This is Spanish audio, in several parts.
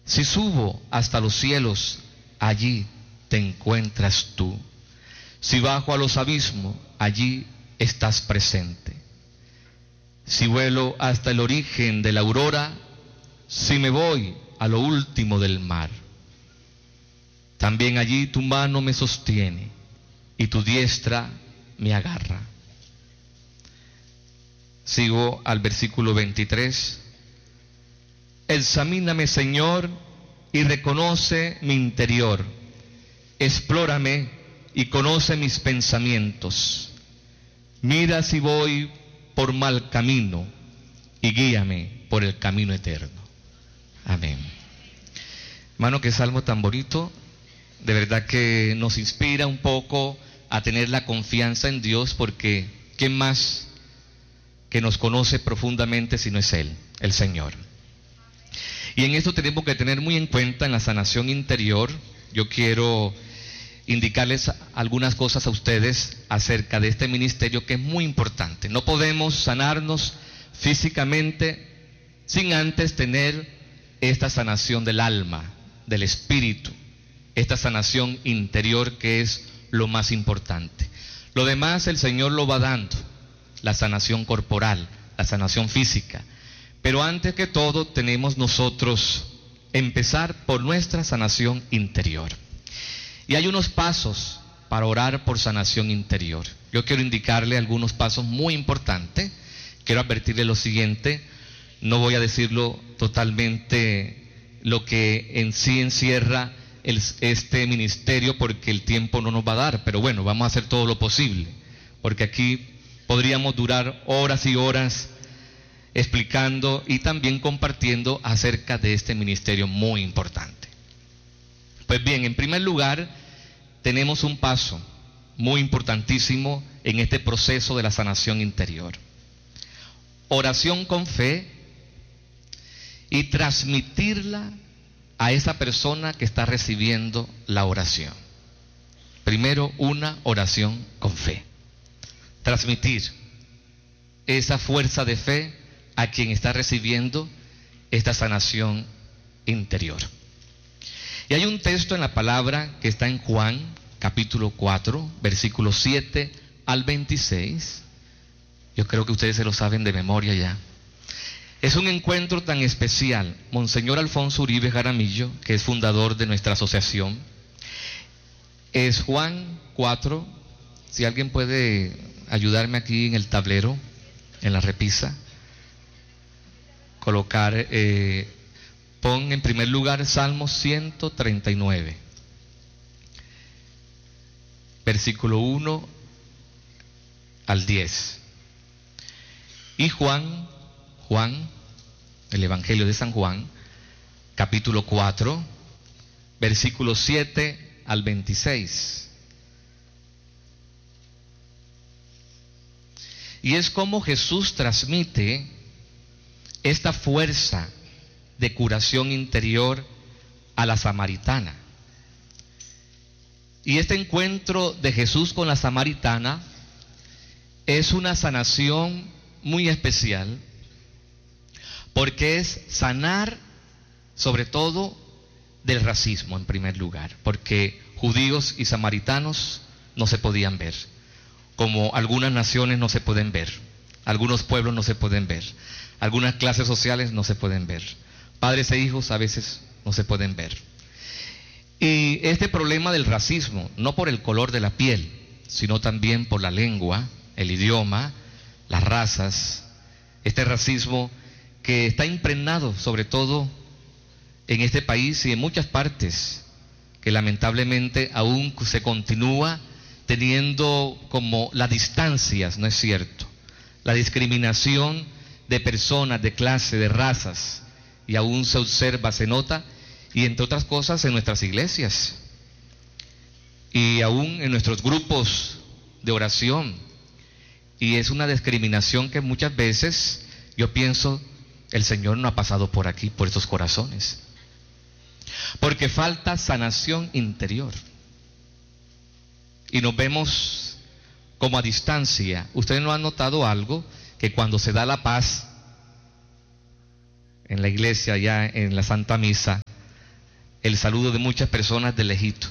Si subo hasta los cielos, allí te encuentras tú. Si bajo a los abismos, allí estás presente. Si vuelo hasta el origen de la aurora, si me voy a lo último del mar, también allí tu mano me sostiene y tu diestra me agarra. Sigo al versículo 23. Examíname, Señor, y reconoce mi interior. Explórame y conoce mis pensamientos. Mira si voy por mal camino y guíame por el camino eterno. Amén. Hermano, qué salmo tan bonito. De verdad que nos inspira un poco a tener la confianza en Dios, porque ¿quién más que nos conoce profundamente si no es Él, el Señor? Y en esto tenemos que tener muy en cuenta en la sanación interior. Yo quiero indicarles algunas cosas a ustedes acerca de este ministerio que es muy importante. No podemos sanarnos físicamente sin antes tener esta sanación del alma, del espíritu, esta sanación interior, que es lo más importante. Lo demás el Señor lo va dando, la sanación corporal, la sanación física. Pero antes que todo tenemos nosotros empezar por nuestra sanación interior. Y hay unos pasos para orar por sanación interior. Yo quiero indicarle algunos pasos muy importantes. Quiero advertirle lo siguiente: no voy a decirlo totalmente lo que en sí encierra este ministerio, porque el tiempo no nos va a dar, pero bueno, vamos a hacer todo lo posible, porque aquí podríamos durar horas y horas explicando y también compartiendo acerca de este ministerio muy importante. Pues bien, en primer lugar, tenemos un paso muy importantísimo en este proceso de la sanación interior: oración con fe y transmitirla a esa persona que está recibiendo la oración. Primero, una oración con fe. Transmitir esa fuerza de fe a quien está recibiendo esta sanación interior. Y hay un texto en la palabra que está en Juan, capítulo 4, versículos 7 al 26. Yo creo que ustedes se lo saben de memoria ya. Es un encuentro tan especial. Monseñor Alfonso Uribe Jaramillo, que es fundador de nuestra asociación, es Juan 4. Si alguien puede ayudarme aquí en el tablero, en la repisa, colocar, pon en primer lugar Salmo 139, versículo 1 al 10. Y Juan, el Evangelio de San Juan, capítulo 4, versículos 7 al 26. Y es como Jesús transmite esta fuerza de curación interior a la samaritana. Y este encuentro de Jesús con la samaritana es una sanación muy especial, porque es sanar sobre todo del racismo en primer lugar, porque judíos y samaritanos no se podían ver, como algunas naciones no se pueden ver, algunos pueblos no se pueden ver, algunas clases sociales no se pueden ver, padres e hijos a veces no se pueden ver. Y este problema del racismo, no por el color de la piel, sino también por la lengua, el idioma, las razas, este racismo que está impregnado sobre todo en este país y en muchas partes, que lamentablemente aún se continúa teniendo como las distancias, ¿no es cierto? La discriminación de personas, de clase, de razas, y aún se observa, se nota, y entre otras cosas en nuestras iglesias, y aún en nuestros grupos de oración. Y es una discriminación que muchas veces yo pienso, el Señor no ha pasado por aquí, por estos corazones, porque falta sanación interior. Y nos vemos como a distancia. ¿Ustedes no han notado algo? Que cuando se da la paz en la iglesia, ya en la Santa Misa, el saludo de muchas personas de lejito.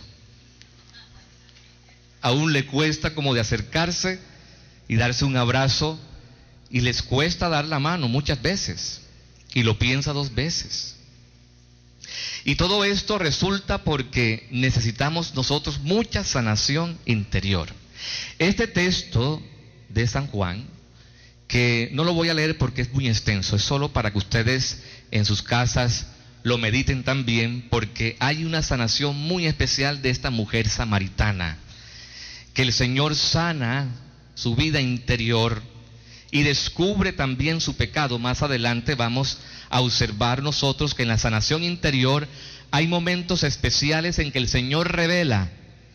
Aún le cuesta como de acercarse y darse un abrazo, y les cuesta dar la mano muchas veces, y lo piensa 2 veces. Y todo esto resulta porque necesitamos nosotros mucha sanación interior. Este texto de San Juan, que no lo voy a leer porque es muy extenso, es solo para que ustedes en sus casas lo mediten también, porque hay una sanación muy especial de esta mujer samaritana, que el Señor sana su vida interior y descubre también su pecado. Más adelante vamos a observar nosotros que en la sanación interior hay momentos especiales en que el Señor revela.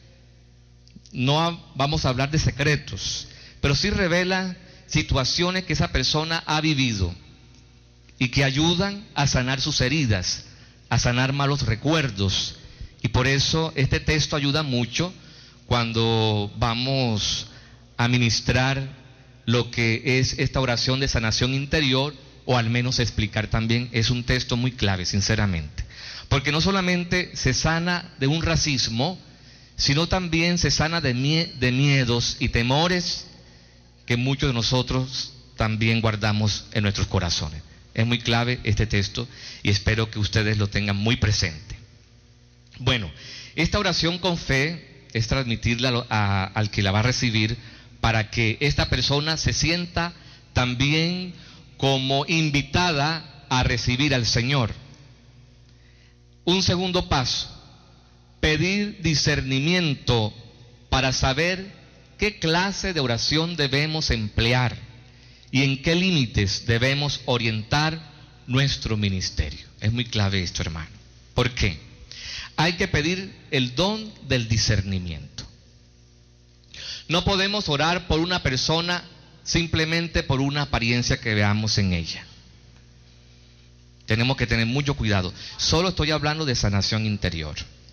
No vamos a hablar de secretos, pero sí revela situaciones que esa persona ha vivido y que ayudan a sanar sus heridas, a sanar malos recuerdos. Y por eso este texto ayuda mucho cuando vamos a ministrar lo que es esta oración de sanación interior, o al menos explicar también. Es un texto muy clave, sinceramente, porque no solamente se sana de un racismo, sino también se sana de miedos y temores que muchos de nosotros también guardamos en nuestros corazones. Es muy clave este texto y espero que ustedes lo tengan muy presente. Bueno, esta oración con fe es transmitirla al que la va a recibir, para que esta persona se sienta también como invitada a recibir al Señor. Un segundo paso: pedir discernimiento para saber qué clase de oración debemos emplear y en qué límites debemos orientar nuestro ministerio. Es muy clave esto, hermano. ¿Por qué? Hay que pedir el don del discernimiento. No podemos orar por una persona simplemente por una apariencia que veamos en ella. Tenemos que tener mucho cuidado. Solo estoy hablando de sanación interior.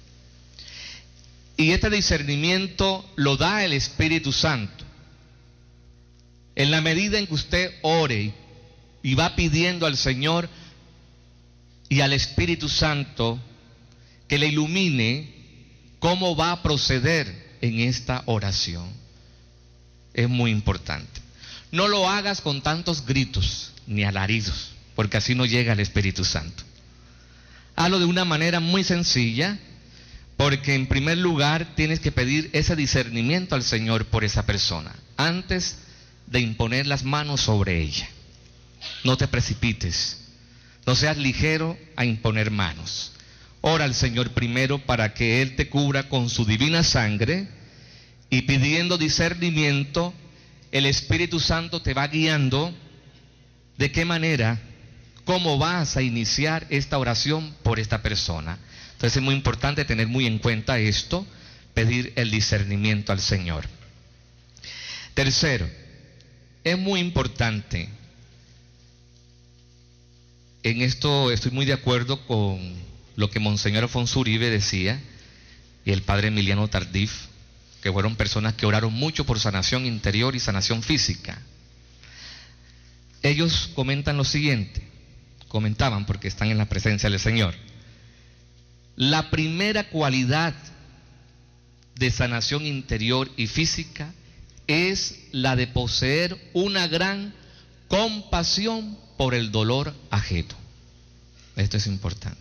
Y este discernimiento lo da el Espíritu Santo. En la medida en que usted ore y va pidiendo al Señor y al Espíritu Santo que le ilumine cómo va a proceder en esta oración. Es muy importante. No lo hagas con tantos gritos ni alaridos, porque así no llega el Espíritu Santo. Hazlo de una manera muy sencilla, porque en primer lugar tienes que pedir ese discernimiento al Señor por esa persona antes de imponer las manos sobre ella. No te precipites, no seas ligero a imponer manos. Ora al Señor primero para que Él te cubra con su divina sangre, y pidiendo discernimiento, el Espíritu Santo te va guiando de qué manera, cómo vas a iniciar esta oración por esta persona. Entonces es muy importante tener muy en cuenta esto, pedir el discernimiento al Señor. Tercero, es muy importante, en esto estoy muy de acuerdo con lo que Monseñor Alfonso Uribe decía y el Padre Emiliano Tardif, que fueron personas que oraron mucho por sanación interior y sanación física. Ellos comentan lo siguiente, comentaban porque están en la presencia del Señor: la primera cualidad de sanación interior y física es la de poseer una gran compasión por el dolor ajeno. Esto es importante.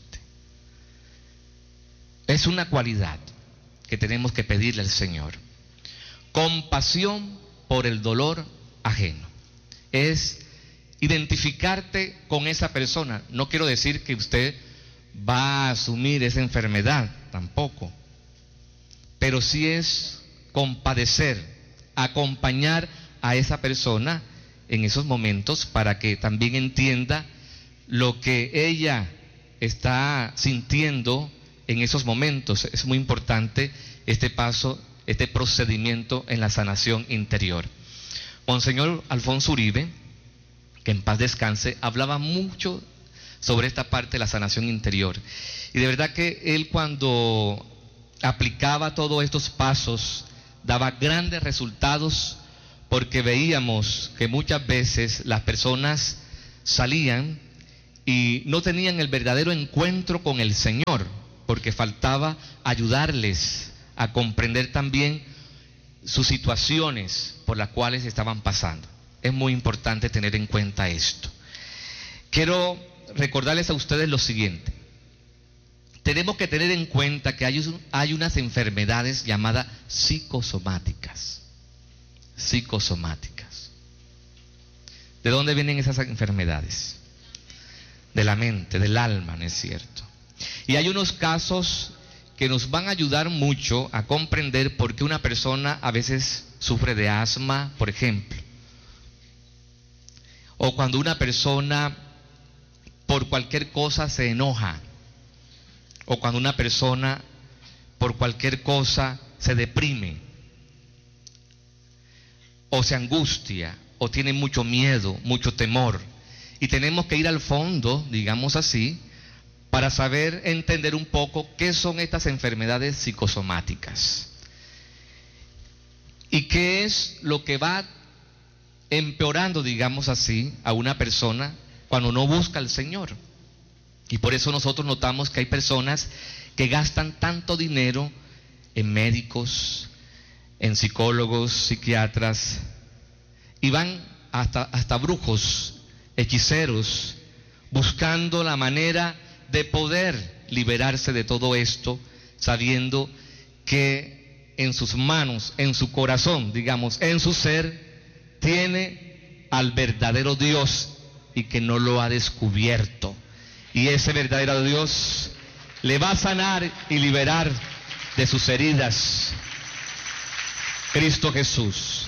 Es una cualidad que tenemos que pedirle al Señor. Compasión por el dolor ajeno. Es identificarte con esa persona. No quiero decir que usted va a asumir esa enfermedad, tampoco. Pero sí es compadecer, acompañar a esa persona en esos momentos para que también entienda lo que ella está sintiendo en esos momentos. Es muy importante este paso, este procedimiento en la sanación interior. Monseñor Alfonso Uribe, que en paz descanse, hablaba mucho sobre esta parte de la sanación interior. Y de verdad que él, cuando aplicaba todos estos pasos, daba grandes resultados, porque veíamos que muchas veces las personas salían y no tenían el verdadero encuentro con el Señor, porque faltaba ayudarles a comprender también sus situaciones por las cuales estaban pasando. Es muy importante tener en cuenta esto. Quiero recordarles a ustedes lo siguiente. Tenemos que tener en cuenta que hay unas enfermedades llamadas psicosomáticas. Psicosomáticas. ¿De dónde vienen esas enfermedades? De la mente, del alma, ¿no es cierto? Y hay unos casos que nos van a ayudar mucho a comprender por qué una persona a veces sufre de asma, por ejemplo. O cuando una persona por cualquier cosa se enoja. O cuando una persona por cualquier cosa se deprime. O se angustia. O tiene mucho miedo, mucho temor. Y tenemos que ir al fondo, digamos así, para saber entender un poco qué son estas enfermedades psicosomáticas. Y qué es lo que va empeorando, digamos así, a una persona cuando no busca al Señor. Y por eso nosotros notamos que hay personas que gastan tanto dinero en médicos, en psicólogos, psiquiatras, y van hasta brujos, hechiceros, buscando la manera de poder liberarse de todo esto, sabiendo que en sus manos, en su corazón, digamos, en su ser, tiene al verdadero Dios y que no lo ha descubierto. Y ese verdadero Dios le va a sanar y liberar de sus heridas. Cristo Jesús.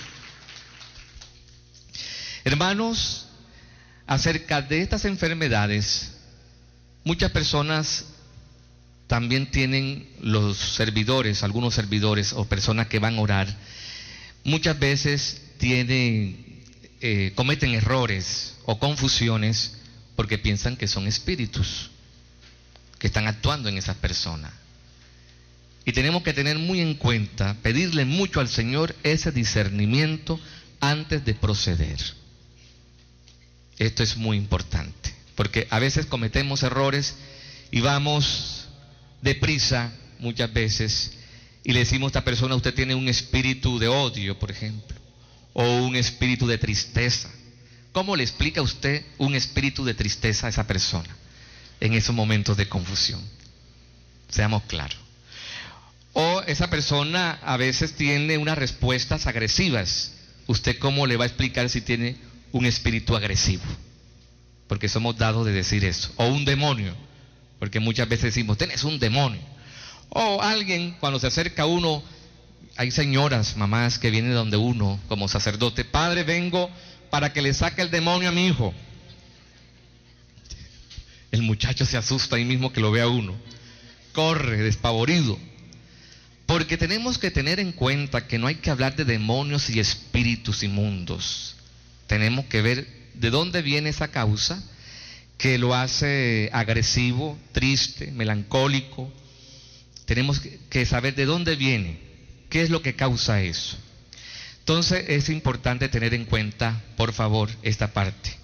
Hermanos, acerca de estas enfermedades, muchas personas también tienen los servidores, algunos servidores o personas que van a orar, muchas veces cometen errores o confusiones porque piensan que son espíritus que están actuando en esas personas. Y tenemos que tener muy en cuenta, pedirle mucho al Señor ese discernimiento antes de proceder. Esto es muy importante, porque a veces cometemos errores y vamos deprisa muchas veces y le decimos a esta persona: usted tiene un espíritu de odio, por ejemplo, o un espíritu de tristeza. ¿Cómo le explica usted un espíritu de tristeza a esa persona en esos momentos de confusión? Seamos claros. O esa persona a veces tiene unas respuestas agresivas. ¿Usted cómo le va a explicar si tiene un espíritu agresivo? Porque somos dados de decir eso. O un demonio, porque muchas veces decimos: tenés un demonio. O alguien, cuando se acerca a uno, hay señoras, mamás que vienen donde uno como sacerdote: padre, vengo para que le saque el demonio a mi hijo. El muchacho se asusta ahí mismo que lo vea uno, corre despavorido. Porque tenemos que tener en cuenta que no hay que hablar de demonios y espíritus inmundos. Tenemos que ver de dónde viene esa causa que lo hace agresivo, triste, melancólico. Tenemos que saber de dónde viene, qué es lo que causa eso. Entonces es importante tener en cuenta, por favor, esta parte.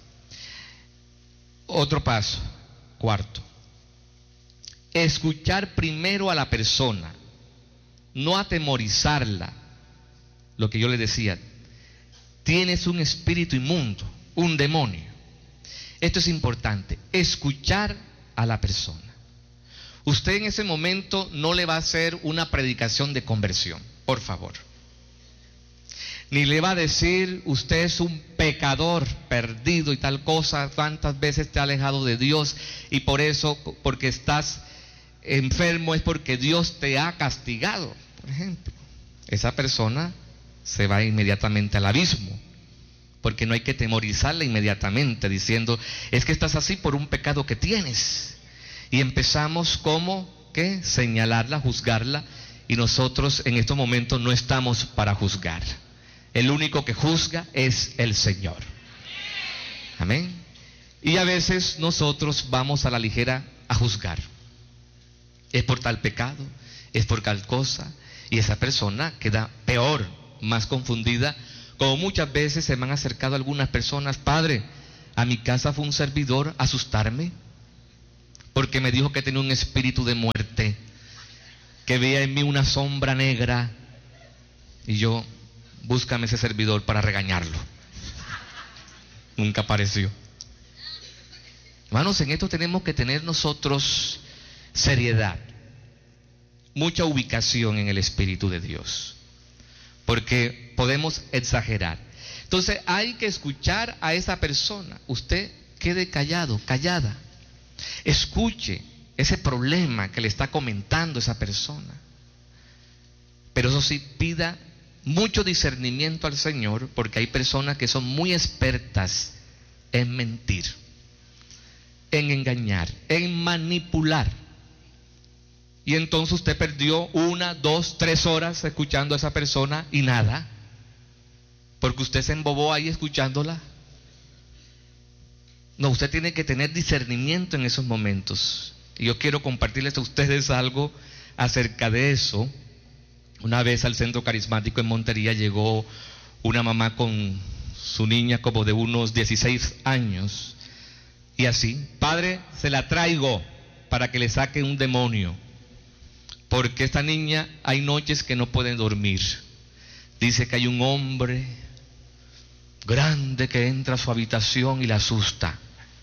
Otro paso, cuarto. Escuchar primero a la persona, no atemorizarla. Lo que yo le decía, tienes un espíritu inmundo, un demonio. Esto es importante, escuchar a la persona. Usted en ese momento no le va a hacer una predicación de conversión, por favor. Ni le va a decir: usted es un pecador perdido y tal cosa, cuántas veces te ha alejado de Dios y por eso, porque estás enfermo, es porque Dios te ha castigado, por ejemplo. Esa persona se va inmediatamente al abismo, porque no hay que temorizarla inmediatamente diciendo: es que estás así por un pecado que tienes. Y empezamos como que señalarla, juzgarla, y nosotros en estos momentos no estamos para juzgar. El único que juzga es el Señor. Amén. Y a veces nosotros vamos a la ligera a juzgar. Es por tal pecado, es por tal cosa, y esa persona queda peor, más confundida. Como muchas veces se me han acercado algunas personas: padre, a mi casa fue un servidor a asustarme porque me dijo que tenía un espíritu de muerte. gigante que veía en mí una sombra negra, y yo, búscame ese servidor para regañarlo. Nunca apareció. Hermanos, en esto tenemos que tener nosotros seriedad, mucha ubicación en el Espíritu de Dios, porque podemos exagerar. Entonces hay que escuchar a esa persona. Usted quede callado, callada. Escuche ese problema que le está comentando esa persona. Pero eso sí, pida mucho discernimiento al Señor, porque hay personas que son muy expertas en mentir, en engañar, en manipular. Y entonces usted perdió 1, 2, 3 horas escuchando a esa persona y nada, porque usted se embobó ahí escuchándola. No, usted tiene que tener discernimiento en esos momentos. Y yo quiero compartirles a ustedes algo acerca de eso. Una vez al centro carismático en Montería llegó una mamá con su niña como de unos 16 años. Y así, padre, se la traigo para que le saque un demonio, porque esta niña hay noches que no puede dormir. Dice que hay un hombre grande que entra a su habitación y la asusta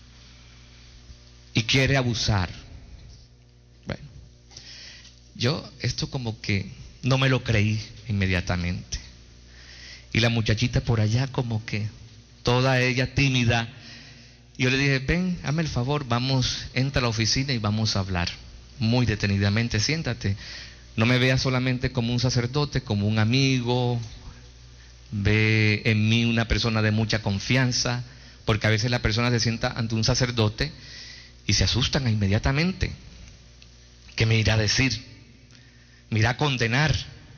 y quiere abusar. Bueno, yo esto como que no me lo creí inmediatamente. Y la muchachita por allá como que toda ella tímida. Y yo le dije, ven, hazme el favor, vamos, entra a la oficina y vamos a hablar. Muy detenidamente, siéntate. No me veas solamente como un sacerdote, como un amigo. Ve en mí una persona de mucha confianza, porque a veces la persona se sienta ante un sacerdote y se asustan inmediatamente. ¿Qué me irá a decir? ¿Me irá a condenar?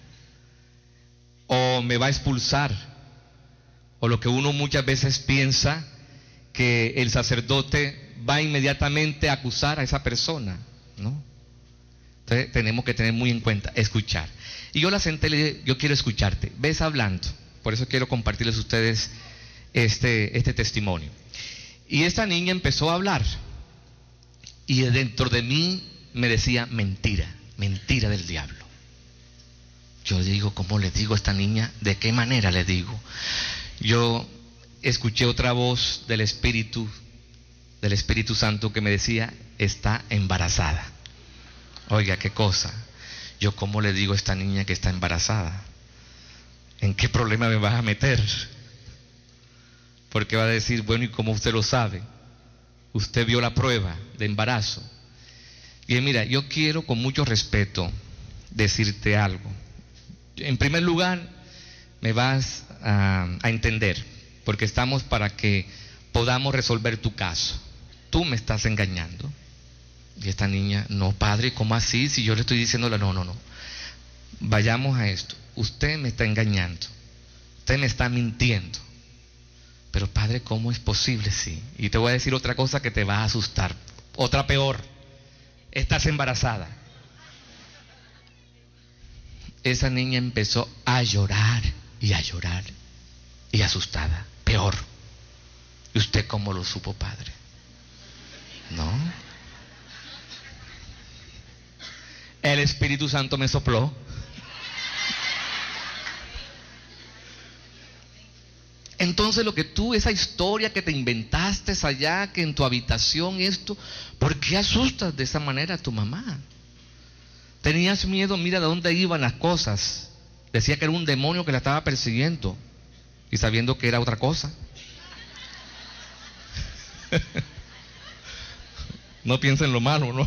¿O me va a expulsar? O lo que uno muchas veces piensa, que el sacerdote va inmediatamente a acusar a esa persona, ¿no? Entonces tenemos que tener muy en cuenta, escuchar. Y yo la senté y le dije, yo quiero escucharte, ves hablando. Por eso quiero compartirles a ustedes este testimonio. Y esta niña empezó a hablar, y dentro de mí me decía, mentira, mentira del diablo. Yo digo, ¿cómo le digo a esta niña? ¿De qué manera le digo? Yo escuché otra voz del Espíritu Santo que me decía, está embarazada. Oiga, qué cosa. Yo, ¿cómo le digo a esta niña que está embarazada? ¿En qué problema me vas a meter? Porque va a decir, bueno, ¿y cómo usted lo sabe? Usted vio la prueba de embarazo. Y mira, yo quiero con mucho respeto decirte algo. En primer lugar, me vas a entender, porque estamos para que podamos resolver tu caso. Tú me estás engañando. Y esta niña, no, padre, ¿cómo así? Si yo le estoy diciéndole, no. Vayamos a esto. Usted me está engañando. Usted me está mintiendo. Pero padre, ¿cómo es posible? Sí. Y te voy a decir otra cosa que te va a asustar. Otra peor. Estás embarazada. Esa niña empezó a llorar y asustada. Peor. ¿Y usted cómo lo supo, padre? ¿No? El Espíritu Santo me sopló. Entonces esa historia que te inventaste allá, que en tu habitación esto, ¿por qué asustas de esa manera a tu mamá? Tenías miedo, mira de dónde iban las cosas. Decía que era un demonio que la estaba persiguiendo, y sabiendo que era otra cosa. No piensen lo malo, ¿no?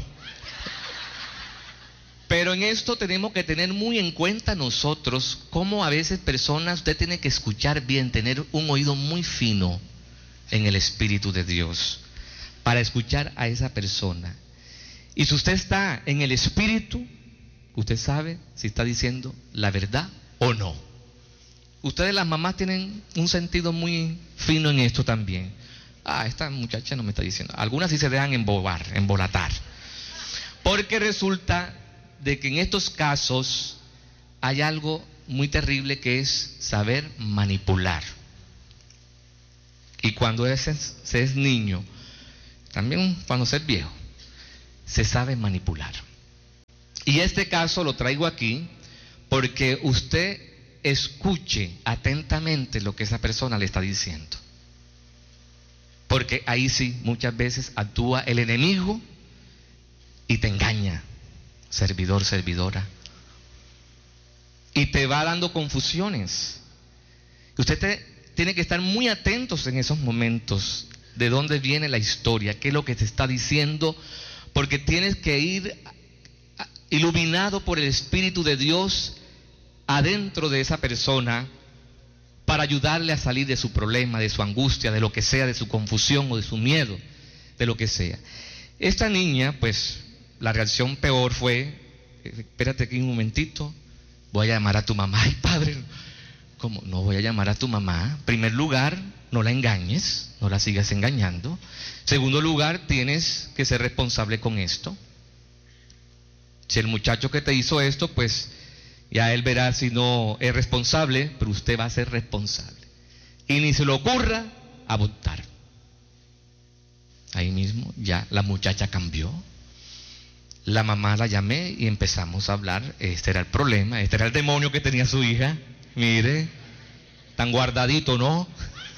Pero en esto tenemos que tener muy en cuenta nosotros cómo a veces personas, usted tiene que escuchar bien, tener un oído muy fino en el Espíritu de Dios para escuchar a esa persona. Y si usted está en el Espíritu, usted sabe si está diciendo la verdad o no. Ustedes las mamás tienen un sentido muy fino en esto también. Esta muchacha no me está diciendo. Algunas sí se dejan embolatar. Porque resulta de que en estos casos hay algo muy terrible, que es saber manipular. Y cuando se es niño, también cuando se es viejo, se sabe manipular. Y este caso lo traigo aquí porque usted escuche atentamente lo que esa persona le está diciendo. Porque ahí sí, muchas veces actúa el enemigo y te engaña, servidor, servidora. Y te va dando confusiones. Usted tiene que estar muy atentos en esos momentos de dónde viene la historia, qué es lo que te está diciendo, porque tienes que ir iluminado por el Espíritu de Dios adentro de esa persona para ayudarle a salir de su problema, de su angustia, de lo que sea, de su confusión o de su miedo, de lo que sea. Esta niña, pues, la reacción peor fue, espérate aquí un momentito, voy a llamar a tu mamá. Ay, padre, ¿cómo? No voy a llamar a tu mamá. En primer lugar, no la engañes, no la sigas engañando. Segundo lugar, tienes que ser responsable con esto. Si el muchacho que te hizo esto, pues ya él verá si no es responsable, pero usted va a ser responsable. Y ni se le ocurra abortar. Ahí mismo ya la muchacha cambió. La mamá la llamé y empezamos a hablar. Este era el problema, este era el demonio que tenía su hija. Mire, tan guardadito, ¿no?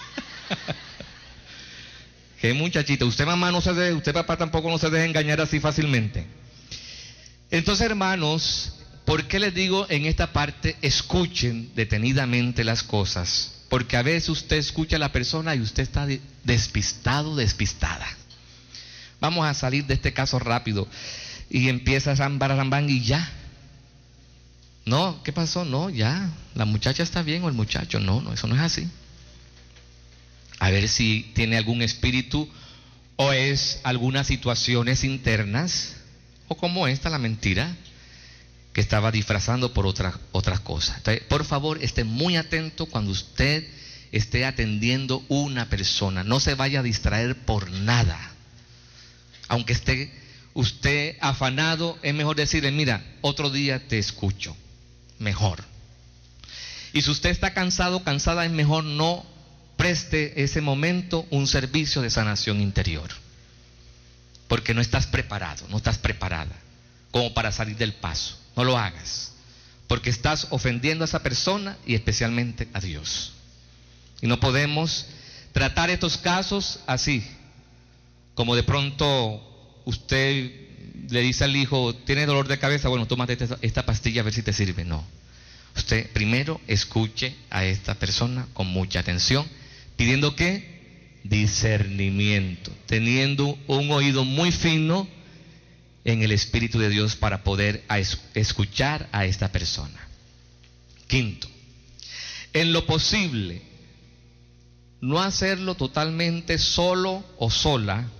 Qué muchachita. Usted mamá no se deje, usted papá tampoco no se deje engañar así fácilmente. Entonces, hermanos, ¿por qué les digo en esta parte escuchen detenidamente las cosas? Porque a veces usted escucha a la persona y usted está despistado, despistada. Vamos a salir de este caso rápido. Y empieza a rambar y ya. No, ¿qué pasó? No, ya. La muchacha está bien o el muchacho. No, eso no es así. A ver si tiene algún espíritu o es algunas situaciones internas o como esta, la mentira que estaba disfrazando por otras cosas. Entonces, por favor, esté muy atento cuando usted esté atendiendo una persona. No se vaya a distraer por nada. Aunque esté usted afanado, es mejor decirle, mira, otro día te escucho. Mejor. Y si usted está cansado, cansada, es mejor no preste ese momento un servicio de sanación interior. Porque no estás preparado, no estás preparada como para salir del paso. No lo hagas, porque estás ofendiendo a esa persona y especialmente a Dios. Y no podemos tratar estos casos así, como de pronto usted le dice al hijo, ¿tiene dolor de cabeza? Bueno, tómate esta pastilla a ver si te sirve. No. Usted primero escuche a esta persona con mucha atención, pidiendo ¿qué? Discernimiento, teniendo un oído muy fino en el Espíritu de Dios para poder escuchar a esta persona. Quinto, en lo posible, no hacerlo totalmente solo o sola.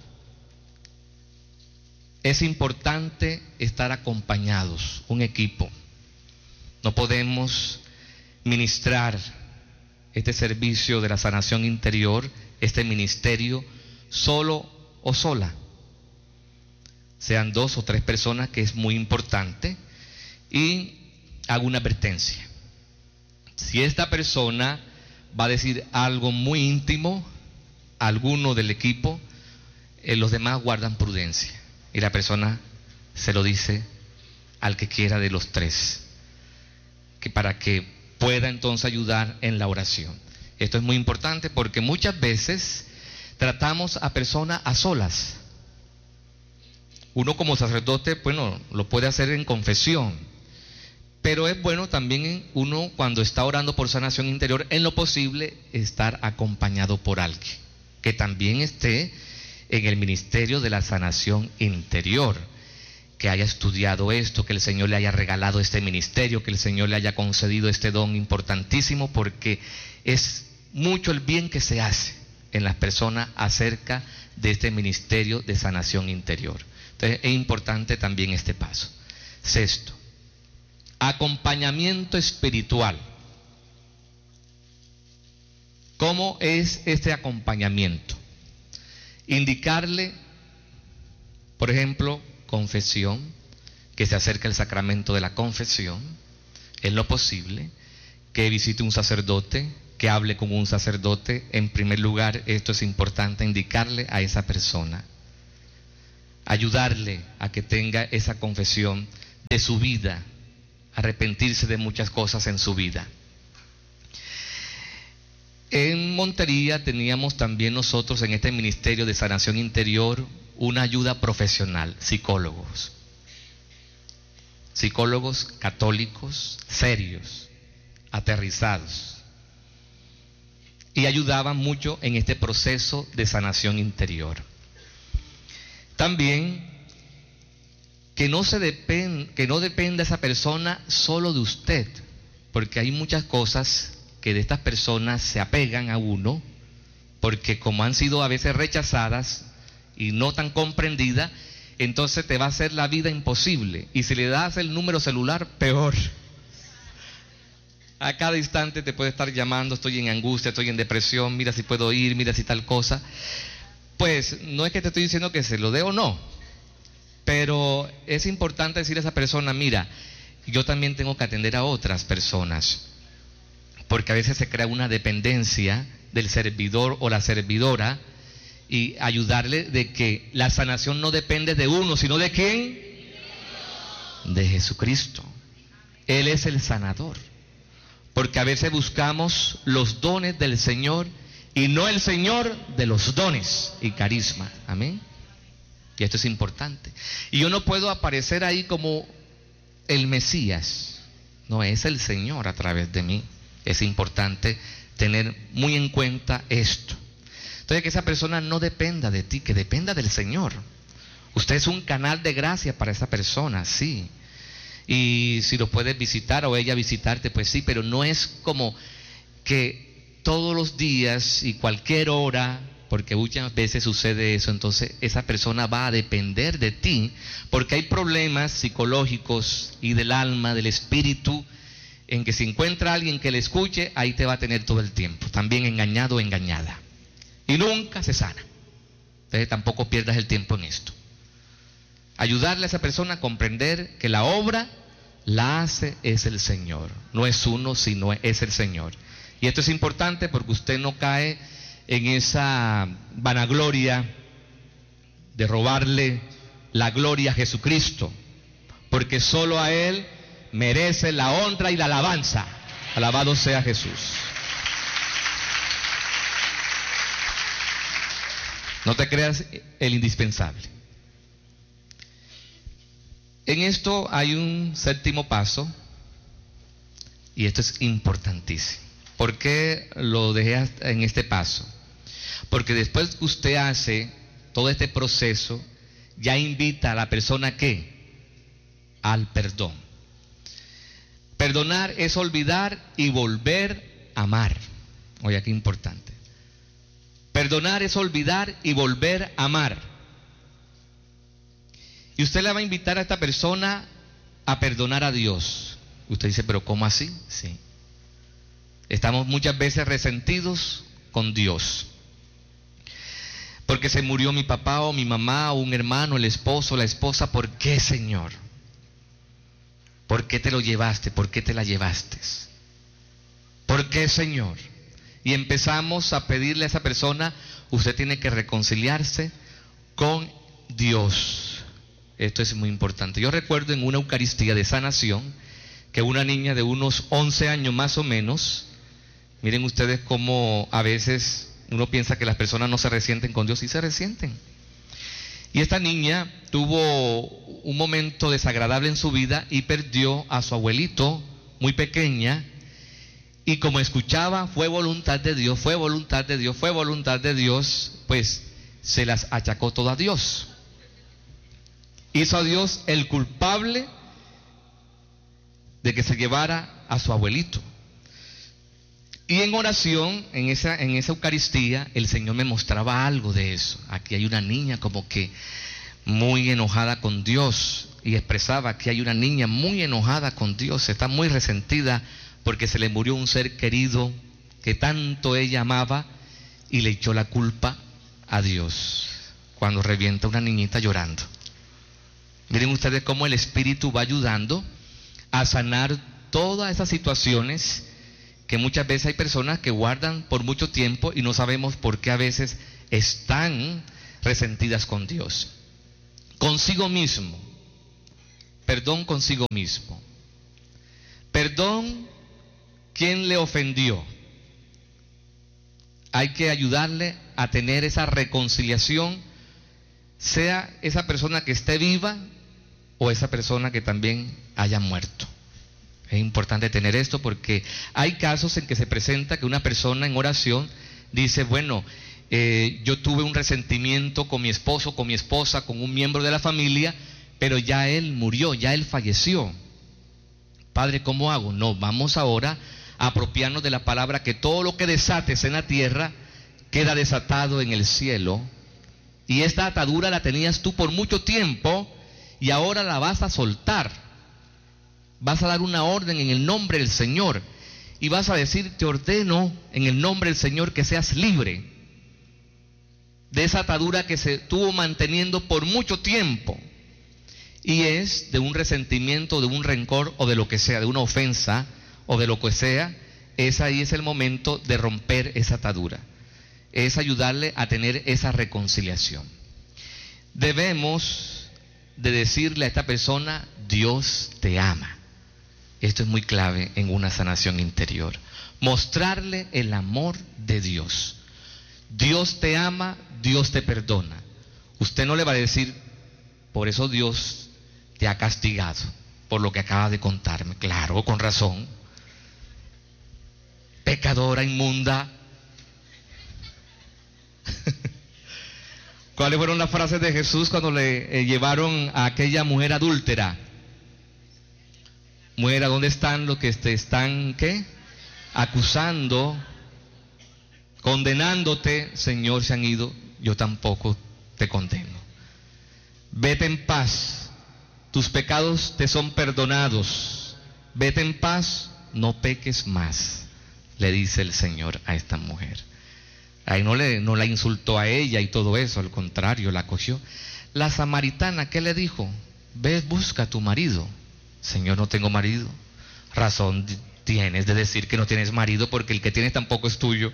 Es importante estar acompañados, un equipo. No podemos ministrar este servicio de la sanación interior, este ministerio, solo o sola. Sean 2 o 3 personas, que es muy importante. Y hago una advertencia. Si esta persona va a decir algo muy íntimo a alguno del equipo, los demás guardan prudencia. Y la persona se lo dice al que quiera de los 3, que para que pueda entonces ayudar en la oración. Esto es muy importante porque muchas veces tratamos a personas a solas. Uno como sacerdote, bueno, lo puede hacer en confesión, pero es bueno también uno cuando está orando por sanación interior, en lo posible, estar acompañado por alguien que también esté en el ministerio de la sanación interior, que haya estudiado esto, que el Señor le haya regalado este ministerio, que el Señor le haya concedido este don importantísimo, porque es mucho el bien que se hace en las personas acerca de este ministerio de sanación interior. Entonces es importante también este paso. Sexto, acompañamiento espiritual. ¿Cómo es este acompañamiento? Indicarle, por ejemplo, confesión, que se acerque al sacramento de la confesión, en lo posible, que visite un sacerdote, que hable con un sacerdote. En primer lugar, esto es importante, indicarle a esa persona, ayudarle a que tenga esa confesión de su vida, arrepentirse de muchas cosas en su vida. En Montería teníamos también nosotros en este ministerio de sanación interior una ayuda profesional, psicólogos católicos serios, aterrizados, y ayudaban mucho en este proceso de sanación interior. También que no dependa esa persona solo de usted, porque hay muchas cosas que de estas personas se apegan a uno, porque como han sido a veces rechazadas y no tan comprendidas, entonces te va a hacer la vida imposible. Y si le das el número celular, peor. A cada instante te puede estar llamando: estoy en angustia, estoy en depresión, mira si puedo ir, mira si tal cosa. Pues no es que te estoy diciendo que se lo dé o no, pero es importante decirle a esa persona: mira, yo también tengo que atender a otras personas, porque a veces se crea una dependencia del servidor o la servidora, y ayudarle de que la sanación no depende de uno, sino ¿de quién? De Jesucristo. Él es el sanador. Porque a veces buscamos los dones del Señor y no el Señor de los dones y carisma. Amén. Y esto es importante. Y yo no puedo aparecer ahí como el Mesías. No, es el Señor a través de mí. Es importante tener muy en cuenta esto. Entonces, que esa persona no dependa de ti, que dependa del Señor. Usted es un canal de gracia para esa persona, sí. Y si lo puedes visitar o ella visitarte, pues sí, pero no es como que todos los días y cualquier hora, porque muchas veces sucede eso. Entonces esa persona va a depender de ti, porque hay problemas psicológicos y del alma, del espíritu, en que si encuentra a alguien que le escuche, ahí te va a tener todo el tiempo, también engañado o engañada. Y nunca se sana. Entonces tampoco pierdas el tiempo en esto. Ayudarle a esa persona a comprender que la obra la hace es el Señor. No es uno, sino es el Señor. Y esto es importante porque usted no cae en esa vanagloria de robarle la gloria a Jesucristo, porque solo a Él merece la honra y la alabanza. Alabado sea Jesús. No te creas el indispensable. En esto hay un séptimo paso, y esto es importantísimo. ¿Por qué lo dejé en este paso? Porque después que usted hace todo este proceso, ya invita a la persona ¿qué? Al perdón. Perdonar es olvidar y volver a amar. Oye, qué importante. Perdonar es olvidar y volver a amar. Y usted le va a invitar a esta persona a perdonar a Dios. Usted dice, ¿pero cómo así? Sí. Estamos muchas veces resentidos con Dios. Porque se murió mi papá o mi mamá o un hermano, el esposo, la esposa. ¿Por qué, Señor? ¿Por qué te lo llevaste? ¿Por qué te la llevaste? ¿Por qué, Señor? Y empezamos a pedirle a esa persona: usted tiene que reconciliarse con Dios. Esto es muy importante. Yo recuerdo en una Eucaristía de sanación que una niña de unos 11 años más o menos, miren ustedes cómo a veces uno piensa que las personas no se resienten con Dios, y se resienten. Y esta niña tuvo un momento desagradable en su vida y perdió a su abuelito muy pequeña. Y como escuchaba, fue voluntad de Dios, fue voluntad de Dios, fue voluntad de Dios, pues se las achacó todo a Dios. Hizo a Dios el culpable de que se llevara a su abuelito. Y en oración, en esa Eucaristía, el Señor me mostraba algo de eso. Aquí hay una niña como que muy enojada con Dios, y expresaba que hay una niña muy enojada con Dios, está muy resentida porque se le murió un ser querido que tanto ella amaba, y le echó la culpa a Dios cuando revienta una niñita llorando. Miren ustedes cómo el Espíritu va ayudando a sanar todas esas situaciones que muchas veces hay personas que guardan por mucho tiempo y no sabemos por qué a veces están resentidas con Dios. Consigo mismo perdón consigo mismo. Perdón quien le ofendió. Hay que ayudarle a tener esa reconciliación, sea esa persona que esté viva o esa persona que también haya muerto. Es importante tener esto porque hay casos en que se presenta que una persona en oración dice, bueno, yo tuve un resentimiento con mi esposo, con mi esposa, con un miembro de la familia, pero ya él murió, ya él falleció. Padre, ¿cómo hago? No, vamos ahora a apropiarnos de la palabra, que todo lo que desates en la tierra queda desatado en el cielo. Y esta atadura la tenías tú por mucho tiempo y ahora la vas a soltar. Vas a dar una orden en el nombre del Señor y vas a decir, te ordeno en el nombre del Señor que seas libre de esa atadura que se estuvo manteniendo por mucho tiempo. Y es de un resentimiento, de un rencor o de lo que sea, de una ofensa o de lo que sea. Ahí es el momento de romper esa atadura. Es ayudarle a tener esa reconciliación. Debemos de decirle a esta persona, Dios te ama. Esto es muy clave en una sanación interior. Mostrarle el amor de Dios. Dios te ama, Dios te perdona. Usted no le va a decir, por eso Dios te ha castigado, por lo que acaba de contarme. Claro, con razón. Pecadora, inmunda. ¿Cuáles fueron las frases de Jesús cuando le llevaron a aquella mujer adúltera? Mujer, ¿dónde están los que te están, qué? Acusando, condenándote? Señor, se han ido, yo tampoco te condeno. Vete en paz, tus pecados te son perdonados. Vete en paz, no peques más, le dice el Señor a esta mujer. Ahí no la insultó a ella y todo eso, al contrario, la acogió. La samaritana, ¿qué le dijo? Ve, busca a tu marido. Señor, no tengo marido. Razón tienes de decir que no tienes marido, porque el que tienes tampoco es tuyo.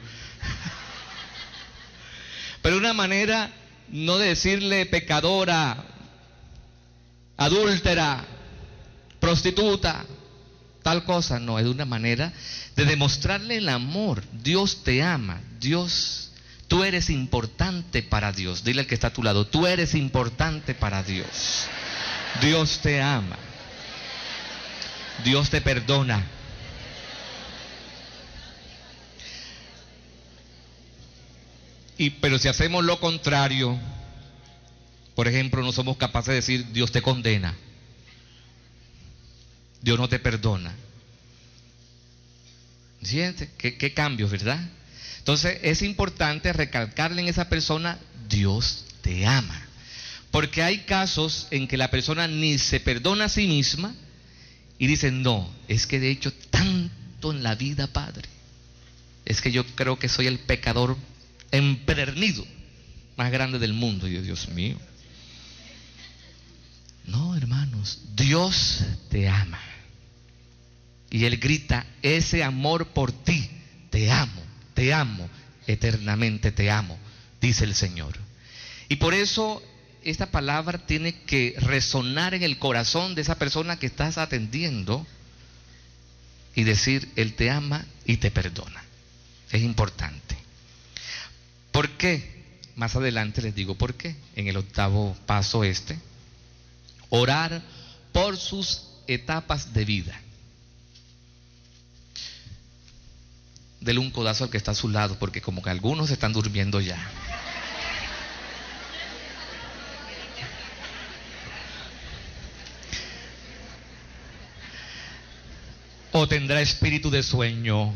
Pero una manera no de decirle pecadora, adúltera, prostituta, tal cosa, no, es una manera de demostrarle el amor. Dios te ama, Dios, tú eres importante para Dios. Dile al que está a tu lado, tú eres importante para Dios. Dios te ama. Dios te perdona. Pero si hacemos lo contrario, por ejemplo, no somos capaces de decir, Dios te condena, Dios no te perdona. ¿Siente? ¿Qué cambios, verdad? Entonces es importante recalcarle en esa persona, Dios te ama. Porque hay casos en que la persona ni se perdona a sí misma y dice, no, es que de hecho tanto en la vida, Padre, es que yo creo que soy el pecador empedernido más grande del mundo. Y yo, Dios mío. No, hermanos, Dios te ama. Y Él grita, ese amor por ti, te amo, eternamente te amo, dice el Señor. Y por eso esta palabra tiene que resonar en el corazón de esa persona que estás atendiendo y decir, Él te ama y te perdona. Es importante. ¿Por qué? Más adelante les digo por qué. En el 8º paso orar por sus etapas de vida. Dele un codazo al que está a su lado, porque como que algunos están durmiendo ya. O tendrá espíritu de sueño.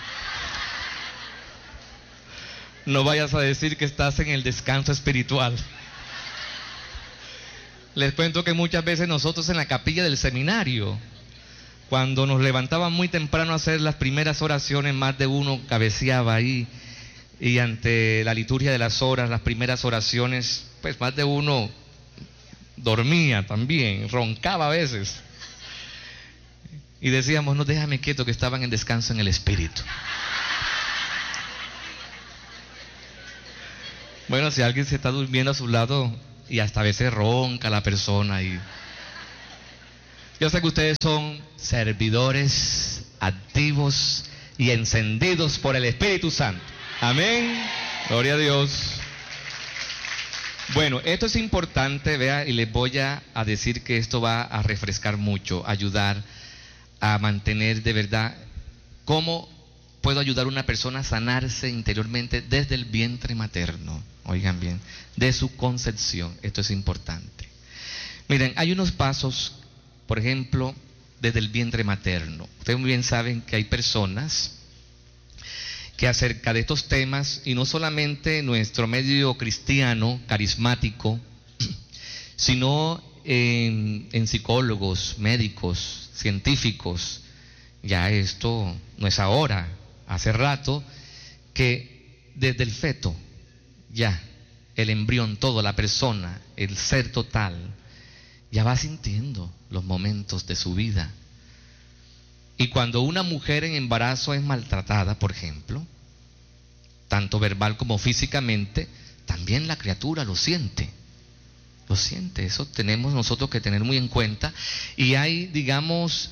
No vayas a decir que estás en el descanso espiritual. Les cuento que muchas veces nosotros en la capilla del seminario, cuando nos levantaban muy temprano a hacer las primeras oraciones, más de uno cabeceaba ahí, y ante la liturgia de las horas, las primeras oraciones, pues más de uno dormía también, roncaba a veces. Y decíamos, no, déjame quieto, que estaban en descanso en el espíritu. Bueno, si alguien se está durmiendo a su lado y hasta a veces ronca la persona Yo sé que ustedes son servidores activos y encendidos por el Espíritu Santo. Amén. Gloria a Dios. Bueno, esto es importante, vea, y les voy a decir que esto va a refrescar mucho, ayudar a mantener de verdad cómo puedo ayudar a una persona a sanarse interiormente desde el vientre materno. Oigan bien, de su concepción. Esto es importante. Miren, hay unos pasos, por ejemplo, desde el vientre materno. Ustedes muy bien saben que hay personas que acerca de estos temas, y no solamente nuestro medio cristiano, carismático, sino en psicólogos, médicos, científicos, ya esto no es ahora, hace rato, que desde el feto, ya, el embrión, todo, la persona, el ser total, ya va sintiendo los momentos de su vida. Y cuando una mujer en embarazo es maltratada, por ejemplo, tanto verbal como físicamente, también la criatura lo siente. Lo siente, eso tenemos nosotros que tener muy en cuenta. Y hay, digamos,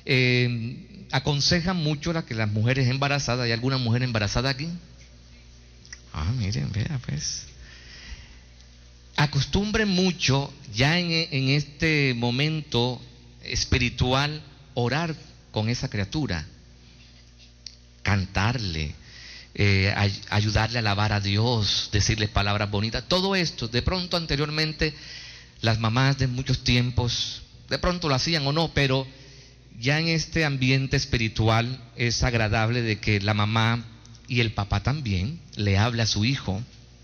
aconsejan mucho que las mujeres embarazadas, ¿hay alguna mujer embarazada aquí? Ah, miren, vea pues. Acostumbren mucho ya en este momento espiritual orar con esa criatura, cantarle, ayudarle a alabar a Dios, decirle palabras bonitas, todo esto. De pronto anteriormente las mamás de muchos tiempos, de pronto lo hacían o no, pero ya en este ambiente espiritual es agradable de que la mamá y el papá también le hable a su hijo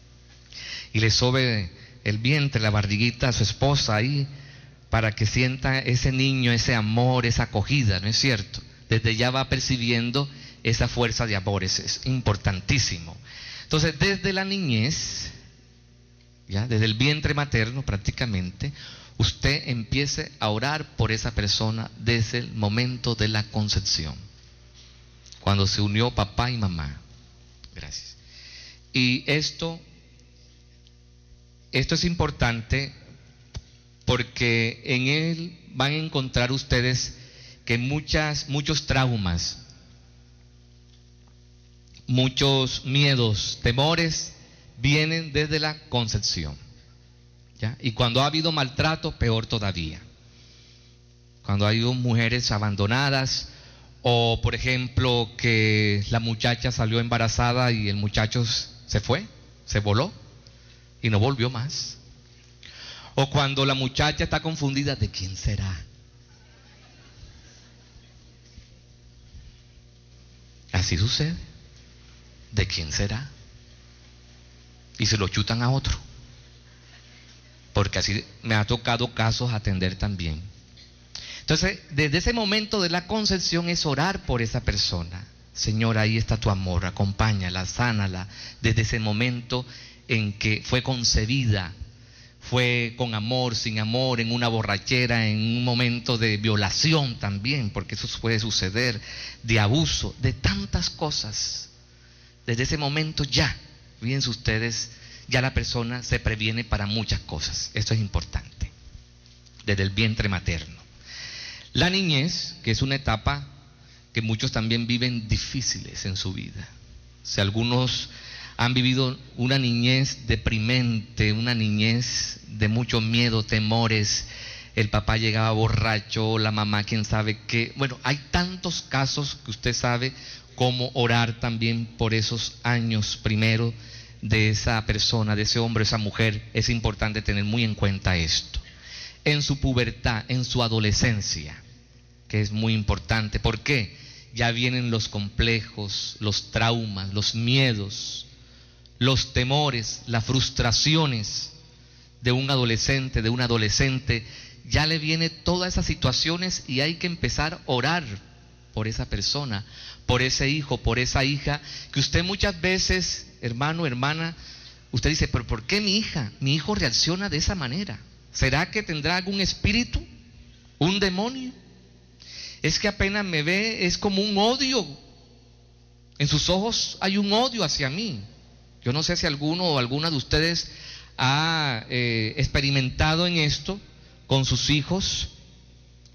y le sobe el vientre, la barriguita a su esposa ahí, para que sienta ese niño, ese amor, esa acogida, ¿no es cierto? Desde ya va percibiendo esa fuerza de amor, es importantísimo. Entonces, desde la niñez, ya desde el vientre materno prácticamente, usted empiece a orar por esa persona desde el momento de la concepción, cuando se unió papá y mamá. Gracias. Y esto es importante porque en él van a encontrar ustedes que muchos traumas, muchos miedos, temores vienen desde la concepción, ¿ya? Y cuando ha habido maltrato, peor todavía. Cuando ha habido mujeres abandonadas, o por ejemplo que la muchacha salió embarazada y el muchacho se fue, se voló y no volvió más. O cuando la muchacha está confundida, ¿de quién será? Así sucede. ¿De quién será? Y se lo chutan a otro. Porque así me ha tocado casos atender también. Entonces, desde ese momento de la concepción es orar por esa persona. Señor, ahí está tu amor, acompáñala, sánala. Desde ese momento en que fue concebida, fue con amor, sin amor, en una borrachera, en un momento de violación también, porque eso puede suceder, de abuso, de tantas cosas. Desde ese momento ya, fíjense ustedes, ya la persona se previene para muchas cosas. Esto es importante, desde el vientre materno. La niñez, que es una etapa que muchos también viven difíciles en su vida. Si algunos han vivido una niñez deprimente, una niñez de mucho miedo, temores, el papá llegaba borracho, la mamá quién sabe qué. Bueno, hay tantos casos que usted sabe cómo orar también por esos años primero de esa persona, de ese hombre, esa mujer. Es importante tener muy en cuenta esto. En su pubertad, en su adolescencia, que es muy importante. ¿Por qué? Ya vienen los complejos, los traumas, los miedos, los temores, las frustraciones de un adolescente, de un adolescente. Ya le vienen todas esas situaciones y hay que empezar a orar por esa persona, por ese hijo, por esa hija, que usted muchas veces, hermano, hermana, usted dice, pero ¿por qué mi hija, mi hijo reacciona de esa manera? ¿Será que tendrá algún espíritu, un demonio? Es que apenas me ve, es como un odio. En sus ojos hay un odio hacia mí. Yo no sé si alguno o alguna de ustedes ha experimentado en esto con sus hijos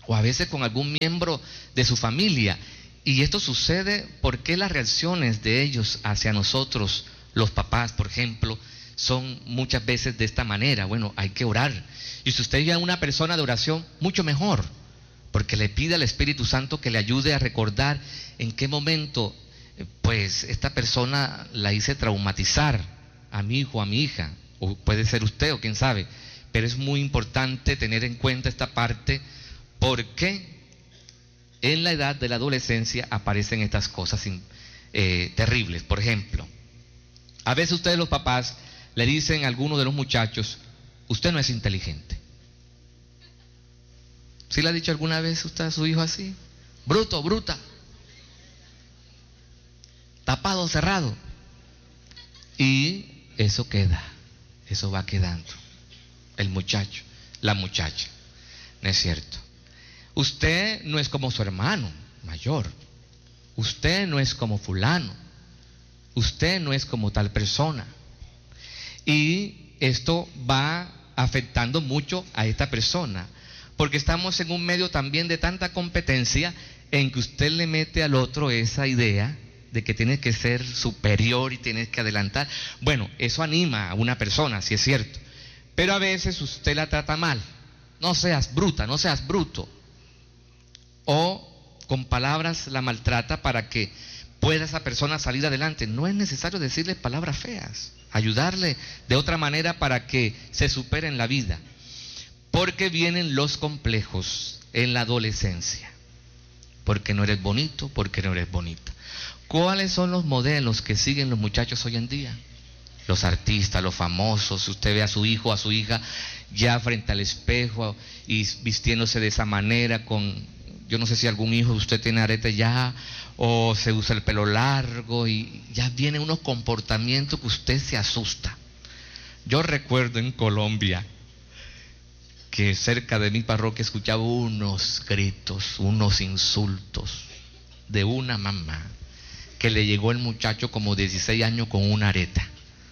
o a veces con algún miembro de su familia. Y esto sucede porque las reacciones de ellos hacia nosotros, los papás, por ejemplo, son muchas veces de esta manera. Bueno, hay que orar. Y si usted ya es una persona de oración, mucho mejor, porque le pide al Espíritu Santo que le ayude a recordar en qué momento, pues, esta persona la hice traumatizar, a mi hijo, a mi hija, o puede ser usted, o quién sabe. Pero es muy importante tener en cuenta esta parte, porque en la edad de la adolescencia aparecen estas cosas terribles. Por ejemplo, a veces ustedes los papás le dicen a alguno de los muchachos: usted no es inteligente. ¿Sí le ha dicho alguna vez usted a su hijo así? Bruto, bruta, tapado, cerrado. Y eso queda, eso va quedando. El muchacho, la muchacha, ¿no es cierto? Usted no es como su hermano mayor. Usted no es como fulano. Usted no es como tal persona. Y esto va afectando mucho a esta persona, porque estamos en un medio también de tanta competencia, en que usted le mete al otro esa idea de que tiene que ser superior y tiene que adelantar. Bueno, eso anima a una persona, sí es cierto, pero a veces usted la trata mal. No seas bruta, no seas bruto. O con palabras la maltrata para que pueda esa persona salir adelante. No es necesario decirle palabras feas, ayudarle de otra manera para que se supere en la vida, porque vienen los complejos en la adolescencia. Porque no eres bonito, porque no eres bonita. ¿Cuáles son los modelos que siguen los muchachos hoy en día? Los artistas, los famosos. Usted ve a su hijo, a su hija ya frente al espejo y vistiéndose de esa manera, yo no sé si algún hijo de usted tiene arete ya, o se usa el pelo largo, y ya vienen unos comportamientos que usted se asusta. Yo recuerdo en Colombia que cerca de mi parroquia escuchaba unos gritos, unos insultos de una mamá que le llegó el muchacho como 16 años con una areta.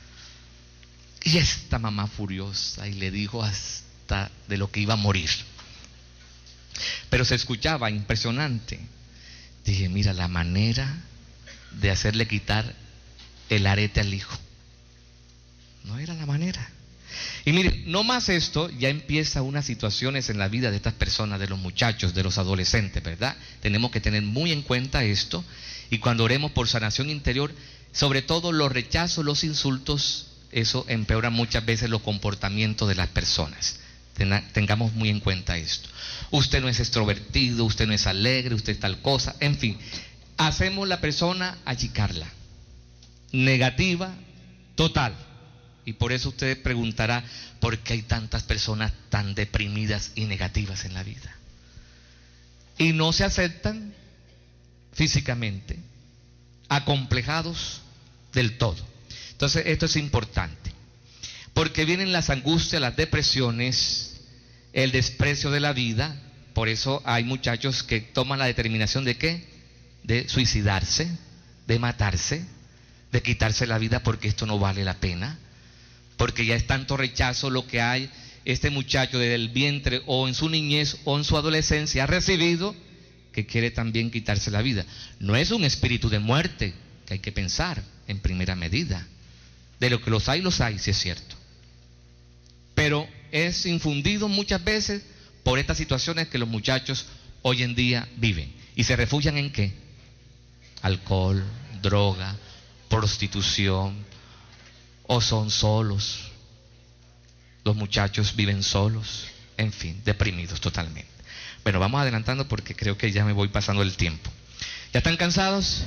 Y esta mamá furiosa, y le dijo hasta de lo que iba a morir. Pero se escuchaba impresionante. Dije, mira la manera de hacerle quitar el arete al hijo. No era la manera. Y mire, no más esto, ya empieza unas situaciones en la vida de estas personas, de los muchachos, de los adolescentes, ¿verdad? Tenemos que tener muy en cuenta esto, y cuando oremos por sanación interior, sobre todo los rechazos, los insultos, eso empeora muchas veces los comportamientos de las personas. Tengamos muy en cuenta esto. Usted no es extrovertido, usted no es alegre, usted es tal cosa, en fin, hacemos la persona achicarla, negativa, total. Y por eso usted preguntará, ¿por qué hay tantas personas tan deprimidas y negativas en la vida? Y no se aceptan físicamente, acomplejados del todo. Entonces esto es importante, porque vienen las angustias, las depresiones, el desprecio de la vida. Por eso hay muchachos que toman la determinación de ¿qué? De suicidarse, de matarse, de quitarse la vida, porque esto no vale la pena. Porque ya es tanto rechazo lo que hay. Este muchacho desde el vientre o en su niñez o en su adolescencia ha recibido, que quiere también quitarse la vida. No es un espíritu de muerte, que hay que pensar en primera medida. De lo que los hay, sí es cierto. Pero es infundido muchas veces por estas situaciones que los muchachos hoy en día viven. ¿Y se refugian en qué? Alcohol, droga, prostitución. O son solos. Los muchachos viven solos. En fin, deprimidos totalmente. Bueno, vamos adelantando porque creo que ya me voy pasando el tiempo. ¿Ya están cansados?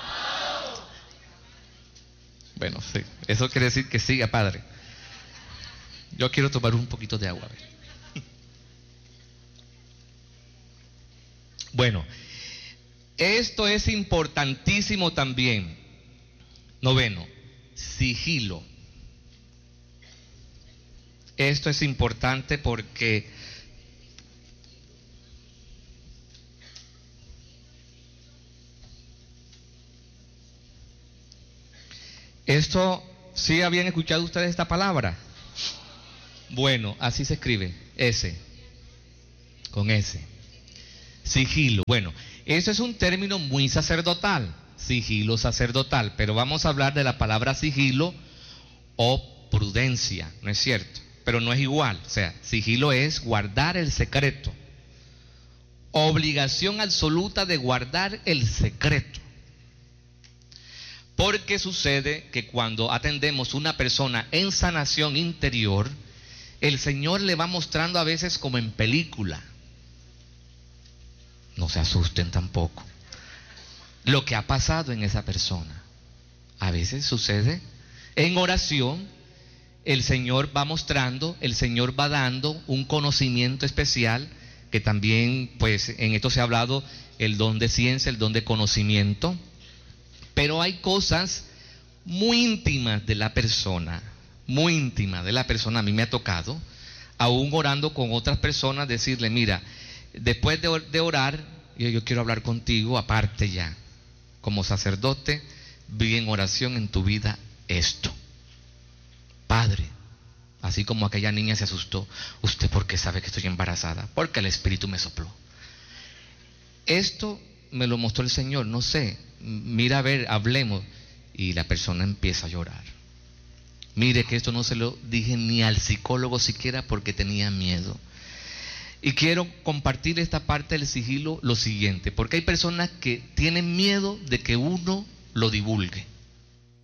Bueno, sí. Eso quiere decir que siga, padre. Yo quiero tomar un poquito de agua. A ver. Bueno, esto es importantísimo también. 9, sigilo. Esto es importante porque esto, ¿sí habían escuchado ustedes esta palabra? Bueno, así se escribe, S, con S. Sigilo. Bueno, eso es un término muy sacerdotal, sigilo sacerdotal, pero vamos a hablar de la palabra sigilo o prudencia, ¿no es cierto? Pero no es igual, o sea, sigilo es guardar el secreto, obligación absoluta de guardar el secreto. Porque sucede que cuando atendemos a una persona en sanación interior, el Señor le va mostrando a veces como en película. No se asusten tampoco. Lo que ha pasado en esa persona. A veces sucede en oración, el Señor va mostrando, el Señor va dando un conocimiento especial, que también, pues, en esto se ha hablado el don de ciencia, el don de conocimiento. Pero hay cosas muy íntimas de la persona, muy íntimas de la persona. A mí me ha tocado, aún orando con otras personas, decirle, mira, después de orar, yo quiero hablar contigo aparte ya. Como sacerdote, vi en oración en tu vida esto. Padre, así como aquella niña se asustó, ¿usted por qué sabe que estoy embarazada? Porque el Espíritu me sopló. Esto me lo mostró el Señor, no sé, mira a ver, hablemos. Y la persona empieza a llorar. Mire que esto no se lo dije ni al psicólogo siquiera porque tenía miedo. Y quiero compartir esta parte del sigilo lo siguiente, porque hay personas que tienen miedo de que uno lo divulgue.